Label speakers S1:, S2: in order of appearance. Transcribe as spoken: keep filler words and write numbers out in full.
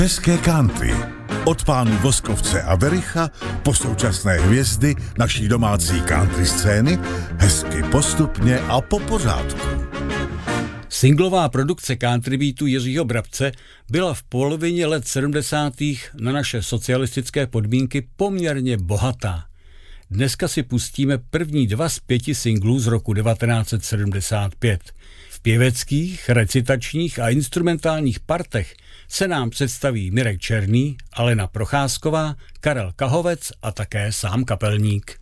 S1: České country. Od pánů Voskovce a Vericha po současné hvězdy naší domácí country scény, hezky postupně a po pořádku.
S2: Singlová produkce country beatu Jiřího Brabce byla v polovině let sedmdesátých na naše socialistické podmínky poměrně bohatá. Dneska si pustíme první dva z pěti singlů z roku devatenáct set sedmdesát pět. V pěveckých, recitačních a instrumentálních partech se nám představí Mirek Černý, Alena Procházková, Karel Kahovec a také sám kapelník.